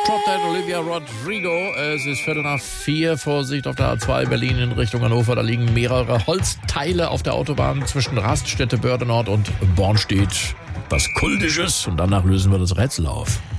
Drop Dead, Olivia Rodrigo. Es ist 3:45. Vorsicht auf der A2 Berlin in Richtung Hannover. Da liegen mehrere Holzteile auf der Autobahn zwischen Raststätte Bördenort und Bornstedt. Was Kultisches. Und danach lösen wir das Rätsel auf.